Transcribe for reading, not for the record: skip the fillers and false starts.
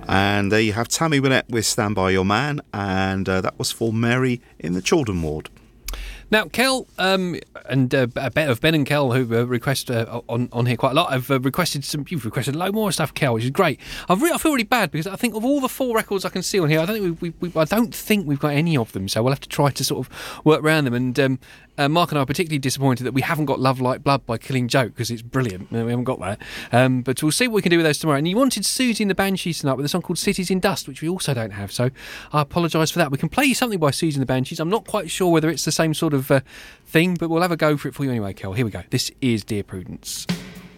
And there you have Tammy Wynette with Stand By Your Man, and that was for Mary in the Children Ward. Now, Kel and of Ben and Kel, who request on here quite a lot, have requested some. You've requested a load more stuff, Kel, which is great. I feel really bad because I think of all the 4 records I can see on here, I don't think we've got any of them. So we'll have to try to sort of work around them. And Mark and I are particularly disappointed that we haven't got Love Like Blood by Killing Joke because it's brilliant. We haven't got that. But we'll see what we can do with those tomorrow. And you wanted Susie and the Banshees tonight with a song called Cities in Dust, which we also don't have. So I apologise for that. We can play you something by Susie and the Banshees. I'm not quite sure whether it's the same sort of thing, but we'll have a go for it for you anyway, Kel. Here we go. This is Dear Prudence.